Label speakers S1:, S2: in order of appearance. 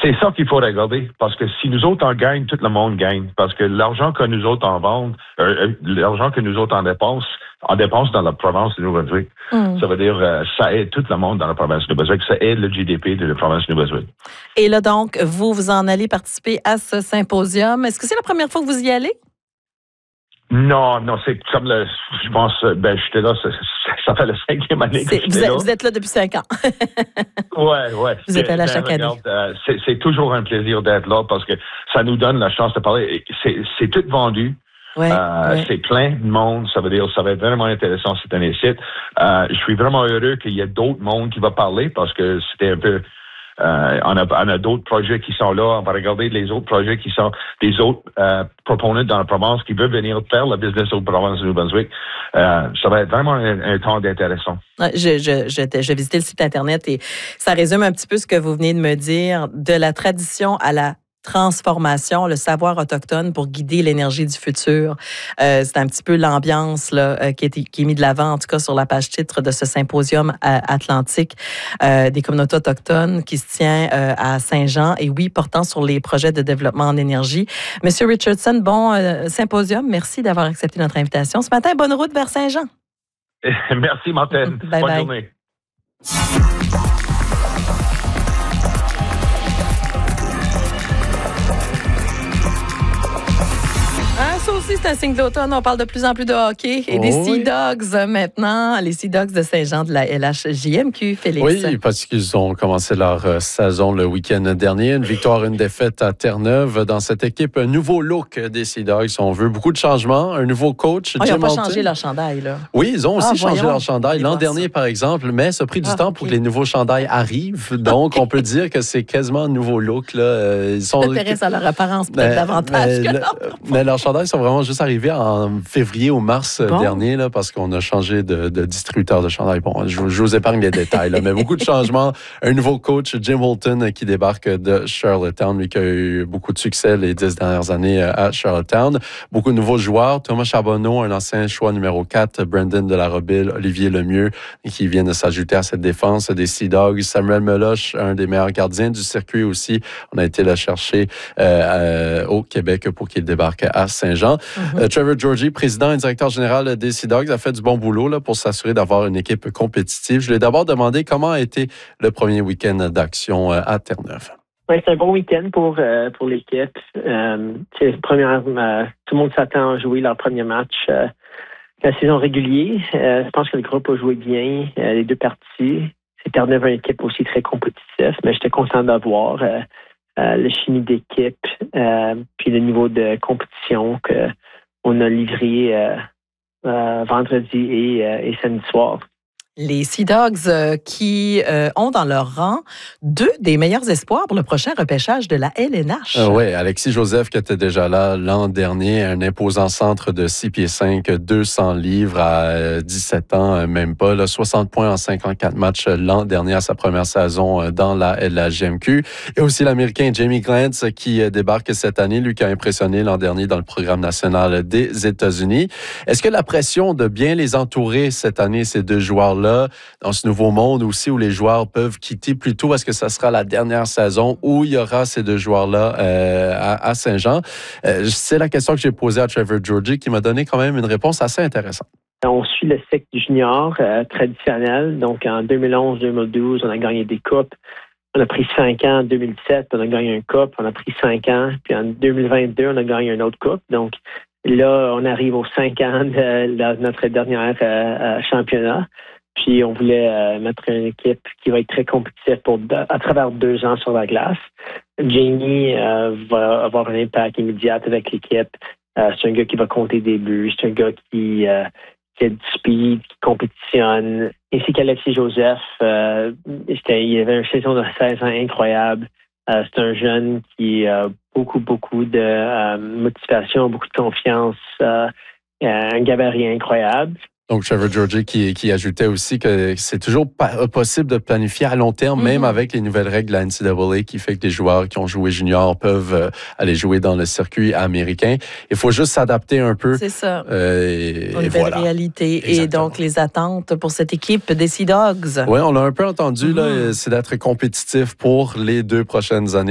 S1: C'est ça qu'il faut regarder, parce que si nous autres en gagnent, tout le monde gagne. Parce que l'argent que nous autres en vendent, l'argent que nous autres en dépense dans la province de Nouveau-Brunswick. Ça veut dire ça aide tout le monde dans la province de Nouveau-Brunswick, ça aide le GDP de la province de Nouveau-Brunswick.
S2: Et là donc, vous en allez participer à ce symposium. Est-ce que c'est la première fois que vous y allez?
S1: Non, c'est comme je pense, j'étais là, ça fait la 5e année que j'étais là.
S2: Vous êtes là depuis 5 ans.
S1: Ouais.
S2: Vous êtes là chaque année.
S1: C'est toujours un plaisir d'être là parce que ça nous donne la chance de parler. C'est tout vendu. Ouais. C'est plein de monde. Ça veut dire, ça va être vraiment intéressant cette année-ci. Je suis vraiment heureux qu'il y ait d'autres mondes qui vont parler parce que c'était un peu... on a d'autres projets qui sont là. On va regarder les autres projets qui sont des autres proponents dans la province qui veulent venir faire le business aux provinces de Nouveau-Brunswick. Ça va être vraiment un temps d'intéressant.
S2: J'ai visité le site Internet et ça résume un petit peu ce que vous venez de me dire, de la tradition à la transformation, le savoir autochtone pour guider l'énergie du futur. C'est un petit peu l'ambiance là, qui est mise de l'avant, en tout cas sur la page titre de ce symposium atlantique des communautés autochtones qui se tient à Saint-Jean et oui, portant sur les projets de développement en énergie. Monsieur Richardson, bon symposium. Merci d'avoir accepté notre invitation. Ce matin, bonne route vers Saint-Jean.
S1: Merci, Martine. Bonne journée.
S2: Ça aussi, c'est un signe d'automne. On parle de plus en plus de hockey et des Sea Dogs maintenant. Les Sea Dogs de Saint-Jean de la LHJMQ, Félix.
S3: Oui, parce qu'ils ont commencé leur saison le week-end dernier. Une victoire, une défaite à Terre-Neuve. Dans cette équipe, un nouveau look des Sea Dogs. On veut beaucoup de changements. Un nouveau coach,
S2: Jim Ils n'ont pas changé leur chandail, là.
S3: Oui, ils ont aussi changé leur chandail l'an dernier, par exemple, mais ça a pris du temps pour que les nouveaux chandails arrivent. Donc, on peut dire que c'est quasiment un nouveau look, là. Ils sont
S2: intéressent à leur apparence peut-être davantage que
S3: mais leurs chandails sont vraiment juste arrivés en février ou mars dernier, là, parce qu'on a changé de distributeur de chandail. Bon, je vous épargne les détails, là, mais beaucoup de changements. Un nouveau coach, Jim Holton, qui débarque de Charlottetown, lui qui a eu beaucoup de succès les 10 dernières années à Charlottetown. Beaucoup de nouveaux joueurs. Thomas Charbonneau, un ancien choix numéro 4. Brandon Delarobille, Olivier Lemieux, qui viennent de s'ajouter à cette défense des Sea Dogs. Samuel Meloche, un des meilleurs gardiens du circuit aussi. On a été le chercher au Québec pour qu'il débarque à Saint-Jean. Trevor Georgie, président et directeur général des Sea Dogs, a fait du bon boulot là, pour s'assurer d'avoir une équipe compétitive. Je lui ai d'abord demandé comment a été le premier week-end d'action à Terre-Neuve.
S4: Oui, c'est un bon week-end pour l'équipe. C'est première, tout le monde s'attend à jouer leur premier match la saison régulière. Je pense que le groupe a joué bien les deux parties. C'est Terre-Neuve, une équipe aussi très compétitive, mais j'étais content d'avoir le chimie d'équipe, puis le niveau de compétition qu'on a livré vendredi et samedi soir.
S2: Les Sea Dogs qui ont dans leur rang 2 des meilleurs espoirs pour le prochain repêchage de la LNH.
S3: Oui, Alexis Joseph qui était déjà là l'an dernier, un imposant centre de 6 pieds 5, 200 livres à 17 ans, même pas, là, 60 points en 54 matchs l'an dernier à sa première saison dans la LHJMQ. Et aussi l'Américain Jamie Glantz qui débarque cette année, lui qui a impressionné l'an dernier dans le programme national des États-Unis. Est-ce que la pression de bien les entourer cette année, ces deux joueurs-là, dans ce nouveau monde aussi où les joueurs peuvent quitter plus tôt, est-ce que ça sera la dernière saison où il y aura ces deux joueurs-là à Saint-Jean? C'est la question que j'ai posée à Trevor Georgie qui m'a donné quand même une réponse assez intéressante.
S4: On suit le cycle junior traditionnel. Donc, en 2011-2012, on a gagné des coupes. On a pris 5 ans en 2017, on a gagné une coupe. On a pris 5 ans. Puis en 2022, on a gagné une autre coupe. Donc, là, on arrive aux 5 ans de notre dernier championnat. Puis, on voulait mettre une équipe qui va être très compétitive à travers 2 ans sur la glace. Jamie va avoir un impact immédiat avec l'équipe. C'est un gars qui va compter des buts. C'est un gars qui a du speed, qui compétitionne. Ainsi qu'Alexis Joseph, il avait une saison de 16 ans incroyable. C'est un jeune qui a beaucoup de motivation, beaucoup de confiance. Un gabarit incroyable.
S3: Donc, Trevor Georgie qui ajoutait aussi que c'est toujours possible de planifier à long terme, même avec les nouvelles règles de la NCAA qui fait que les joueurs qui ont joué junior peuvent aller jouer dans le circuit américain. Il faut juste s'adapter un peu.
S2: C'est ça.
S3: Une
S2: nouvelle réalité. Exactement. Et donc, les attentes pour cette équipe des Sea Dogs.
S3: Oui, on l'a un peu entendu, là, c'est d'être compétitif pour les 2 prochaines années.